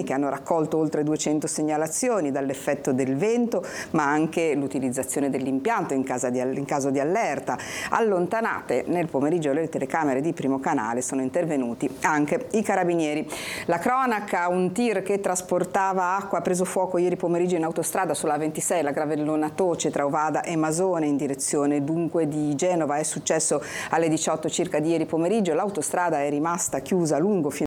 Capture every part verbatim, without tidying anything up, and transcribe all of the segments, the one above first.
cittadini che hanno raccolto oltre duecento segnalazioni dall'effetto del vento, ma anche l'utilizzazione dell'impianto in, in caso di allerta. Allontanate nel pomeriggio le telecamere di Primo Canale, sono intervenuti anche i carabinieri. La cronaca: un tir che trasportava acqua ha preso fuoco ieri pomeriggio in autostrada sulla A ventisei, la Gravellona Toce tra Ovada e Masone in direzione dunque di Genova. È successo alle diciotto circa di ieri pomeriggio. L'autostrada è rimasta chiusa a lungo fino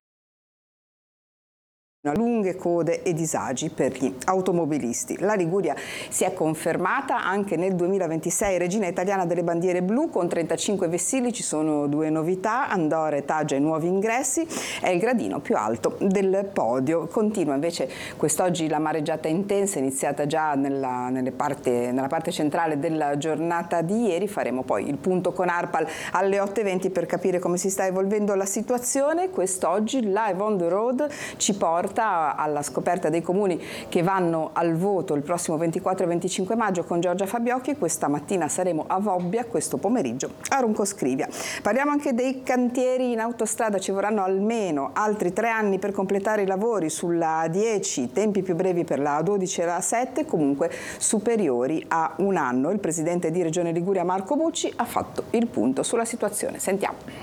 lunghe code e disagi per gli automobilisti. La Liguria si è confermata anche nel duemilaventisei regina italiana delle bandiere blu con trentacinque vessilli. Ci sono due novità: Andorra, Taggia e nuovi ingressi. È il gradino più alto del podio. Continua invece quest'oggi la mareggiata intensa, iniziata già nella, nelle parte, nella parte centrale della giornata di ieri. Faremo poi il punto con ARPAL alle otto e venti per capire come si sta evolvendo la situazione. Quest'oggi Live on the Road ci porta alla scoperta dei comuni che vanno al voto il prossimo ventiquattro e venticinque maggio con Giorgia Fabiocchi. Questa mattina saremo a Vobbia, questo pomeriggio a Roncoscrivia. Parliamo anche dei cantieri in autostrada. Ci vorranno almeno altri tre anni per completare i lavori sulla A dieci, tempi più brevi per la A dodici e la A sette, comunque superiori a un anno. Il presidente di Regione Liguria Marco Bucci ha fatto il punto sulla situazione. Sentiamo.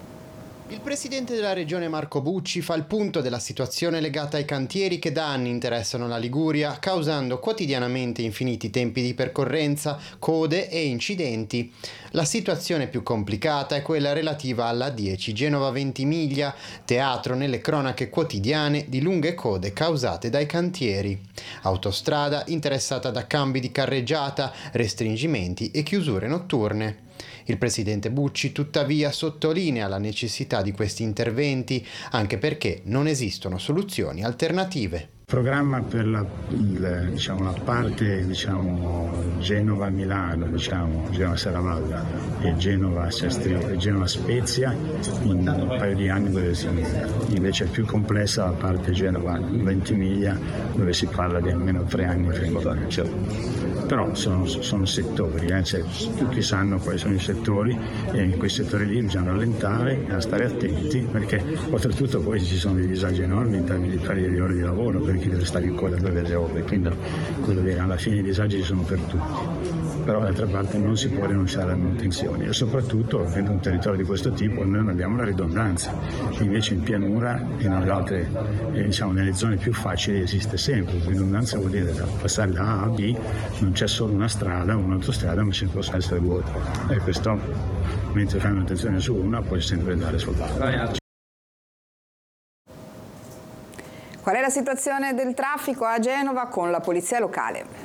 Il presidente della regione Marco Bucci fa il punto della situazione legata ai cantieri che da anni interessano la Liguria, causando quotidianamente infiniti tempi di percorrenza, code e incidenti. La situazione più complicata è quella relativa alla A dieci Genova-Ventimiglia, teatro nelle cronache quotidiane di lunghe code causate dai cantieri. Autostrada interessata da cambi di carreggiata, restringimenti e chiusure notturne. Il presidente Bucci tuttavia sottolinea la necessità di questi interventi, anche perché non esistono soluzioni alternative. Il programma per la, il, diciamo, la parte diciamo, Genova-Milano, diciamo, Genova-Serravalle e Genova-Sestri, Genova-Spezia in un paio di anni dove si, invece è più complessa la parte Genova-Ventimiglia dove si parla di almeno tre anni prima. Cioè, però sono, sono settori, eh? Cioè, tutti sanno quali sono i settori e in quei settori lì bisogna rallentare e stare attenti perché oltretutto poi ci sono dei disagi enormi in termini di perdita di ore di lavoro per chi deve stare in coda per vedere ore, quindi quello che alla fine i disagi ci sono per tutti. Però d'altra parte non si può rinunciare alle manutenzioni e soprattutto avendo un territorio di questo tipo noi non abbiamo la ridondanza, invece in pianura e nelle altre, eh, diciamo nelle zone più facili esiste sempre. La ridondanza vuol dire da passare da A a B non c'è solo una strada o un'autostrada ma ci possono essere due e questo mentre fai manutenzione su una puoi sempre dare sull'altra. Qual è la situazione del traffico a Genova con la polizia locale?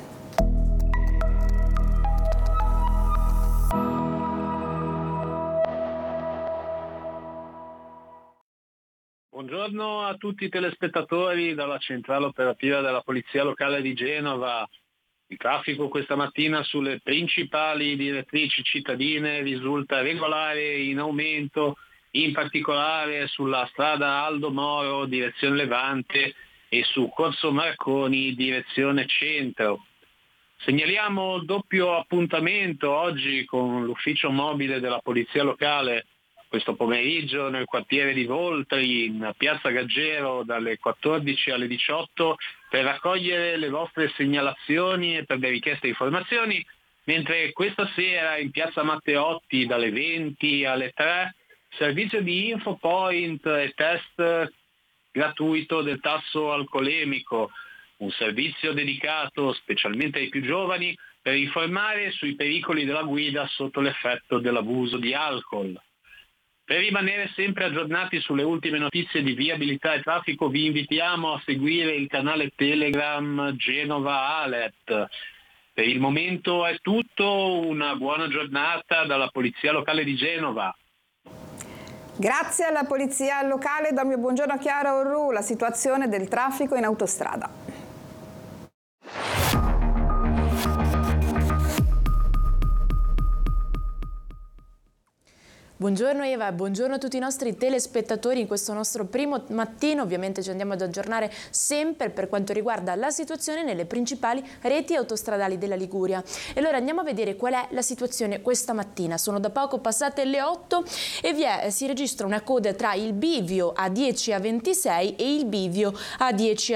Buongiorno a tutti i telespettatori dalla centrale operativa della Polizia Locale di Genova. Il traffico questa mattina sulle principali direttrici cittadine risulta regolare in aumento, in particolare sulla strada Aldo Moro direzione Levante e su Corso Marconi direzione Centro. Segnaliamo doppio appuntamento oggi con l'ufficio mobile della Polizia Locale questo pomeriggio nel quartiere di Voltri in Piazza Gaggero dalle quattordici alle diciotto per raccogliere le vostre segnalazioni e per le richieste informazioni, mentre questa sera in Piazza Matteotti dalle venti alle tre servizio di InfoPoint e test gratuito del tasso alcolemico, un servizio dedicato specialmente ai più giovani per informare sui pericoli della guida sotto l'effetto dell'abuso di alcol. Per rimanere sempre aggiornati sulle ultime notizie di viabilità e traffico vi invitiamo a seguire il canale Telegram Genova Alert. Per il momento è tutto, una buona giornata dalla Polizia Locale di Genova. Grazie alla Polizia Locale, do il mio buongiorno a Chiara Orru, la situazione del traffico in autostrada. Buongiorno Eva, buongiorno a tutti i nostri telespettatori in questo nostro primo mattino. Ovviamente ci andiamo ad aggiornare sempre per quanto riguarda la situazione nelle principali reti autostradali della Liguria. E allora andiamo a vedere qual è la situazione questa mattina. Sono da poco passate le otto e vi è, si registra una coda tra il bivio A dieci A ventisei e il bivio A dieci